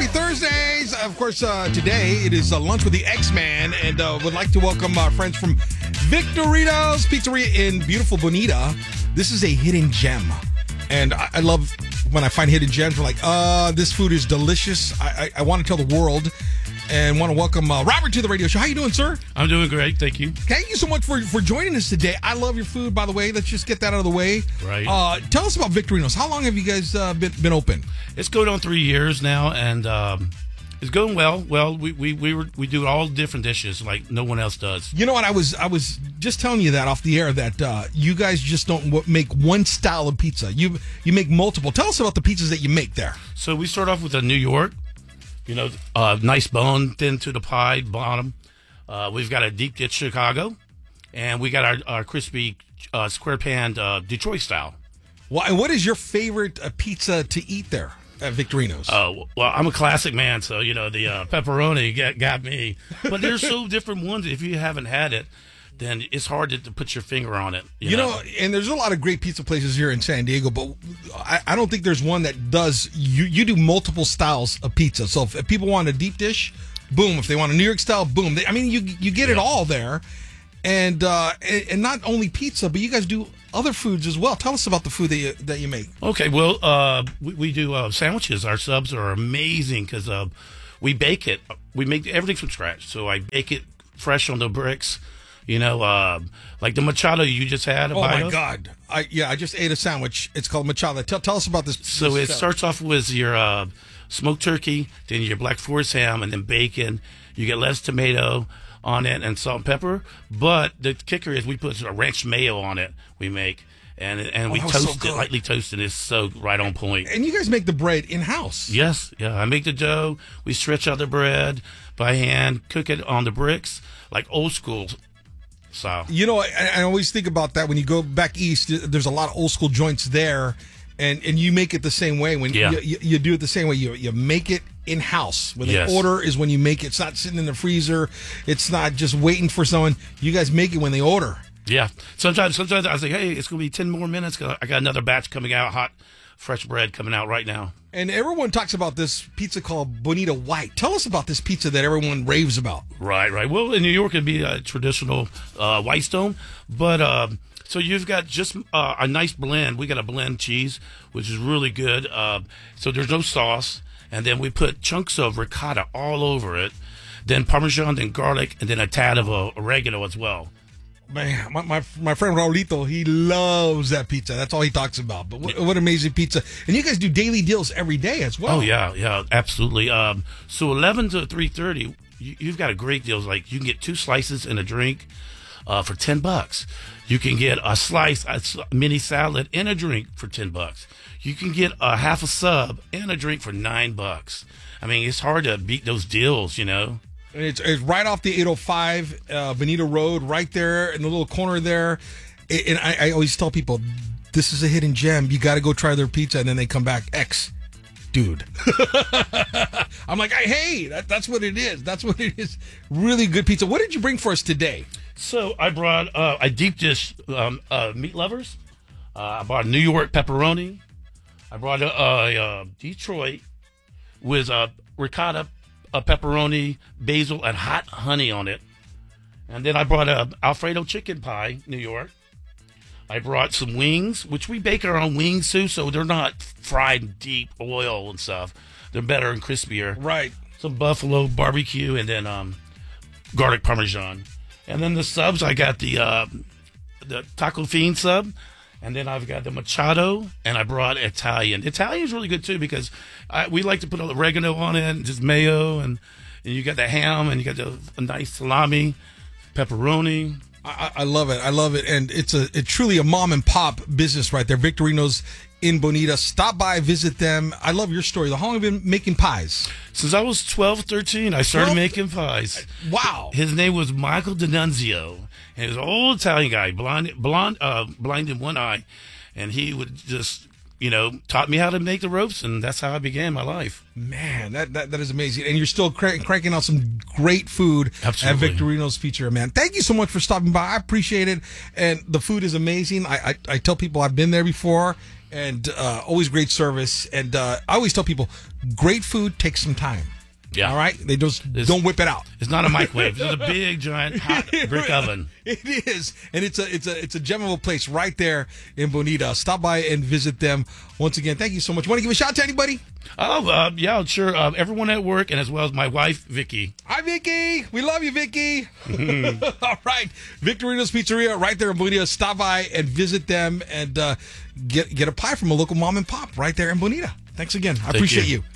Happy Thursdays. Of course, today it is lunch with the X-Man, and would like to welcome our friends from Victorino's Pizzeria in beautiful Bonita. This is a hidden gem, and I love when I find hidden gems. We're like, this food is delicious. I want to tell the world, and want to welcome Robert to the radio show. How you doing, sir? I'm doing great, thank you. Thank you so much for joining us today. I love your food, by the way. Let's just get that out of the way. Right. Tell us about Victorino's. How long have you guys been open? It's going on 3 years now, and it's going well. Well, we do all different dishes like no one else does. You know what? I was just telling you that off the air that you guys just don't make one style of pizza. You make multiple. Tell us about the pizzas that you make there. So we start off with a New York, nice bone, thin to the pie bottom. We've got a deep dish Chicago, and we got our crispy square pan Detroit style. Well, and what is your favorite pizza to eat there at Victorino's? Well, I'm a classic man, so the pepperoni got me. But there's so different ones. If you haven't had it, then it's hard to put your finger on it. You know, and there's a lot of great pizza places here in San Diego, but I don't think there's one that does. You do multiple styles of pizza. So if people want a deep dish, boom. If they want a New York style, boom. You get it all there, and not only pizza, but you guys do other foods as well. Tell us about the food that you make. Okay, well, we do sandwiches. Our subs are amazing because we bake it. We make everything from scratch. So I bake it fresh on the bricks. Like the machado you just had. Oh my God! I just ate a sandwich. It's called machado. Tell us about this. So it starts off with your smoked turkey, then your black forest ham, and then bacon. You get less tomato on it and salt and pepper. But the kicker is we put a ranch mayo on it. We make and we toast it, lightly toasted. It's so right on point. And you guys make the bread in house? Yes, yeah. I make the dough. We stretch out the bread by hand, cook it on the bricks like old school. So I always think about that when you go back east. There's a lot of old school joints there, and you make it the same way. When you do it the same way, you make it in house. When they order is when you make it. It's not sitting in the freezer. It's not just waiting for someone. You guys make it when they order. Yeah. Sometimes I say, hey, it's gonna be 10 more minutes. Cause I got another batch coming out, hot, fresh bread coming out right now. And everyone talks about this pizza called Bonita White. Tell us about this pizza that everyone raves about. Right. Well, in New York, it'd be a traditional white stone. But so you've got just a nice blend. We got a blend cheese, which is really good. So there's no sauce. And then we put chunks of ricotta all over it. Then Parmesan, then garlic, and then a tad of oregano as well. Man, my friend Raulito, he loves that pizza. That's all he talks about. But what amazing pizza. And you guys do daily deals every day as well. Oh, yeah, absolutely. So 11 to 3:30, you've got a great deal. Like you can get 2 slices and a drink for $10. You can get a slice, a mini salad, and a drink for $10. You can get a half a sub and a drink for $9. I mean, it's hard to beat those deals, It's right off the 805 Bonita Road, right there in the little corner there. And I always tell people, this is a hidden gem. You got to go try their pizza, and then they come back, dude. I'm like, hey, that's what it is. That's what it is. Really good pizza. What did you bring for us today? So I brought a deep dish meat lovers. I brought a New York pepperoni. I brought a Detroit with ricotta, a pepperoni, basil, and hot honey on it. And then I brought a Alfredo chicken pie, New York. I brought some wings, which we bake our own wings too, so they're not fried in deep oil and stuff. They're better and crispier. Right. Some buffalo barbecue, and then garlic parmesan. And then the subs, I got the Taco Fiend sub. And then I've got the Machado, and I brought Italian. Italian is really good, too, because we like to put oregano on it, and just mayo, and you got the ham, and you got a nice salami, pepperoni. I love it. I love it. And it's truly a mom-and-pop business right there. Victorino's in Bonita. Stop by, visit them. I love your story. How long have you been making pies? Since I was 12, 13, I started making pies. Wow. His name was Michael D'Annunzio. And he was an old Italian guy, blind in one eye. And he would just taught me how to make the ropes, and that's how I began my life. Man, that is amazing. And you're still cranking out some great food Absolutely. at Victorino's Pizzeria, man. Thank you so much for stopping by. I appreciate it. And the food is amazing. I tell people I've been there before, and always great service. And I always tell people, great food takes some time. Yeah. All right? They just don't whip it out. It's not a microwave. It's a big, giant, hot brick oven. It is, and it's a gem of a place right there in Bonita. Stop by and visit them. Once again, thank you so much. Want to give a shout out to anybody? Oh, yeah, sure. Everyone at work, and as well as my wife, Vicky. Hi, Vicky. We love you, Vicky. All right, Victorino's Pizzeria right there in Bonita. Stop by and visit them, and get a pie from a local mom and pop right there in Bonita. Thanks again. I appreciate you.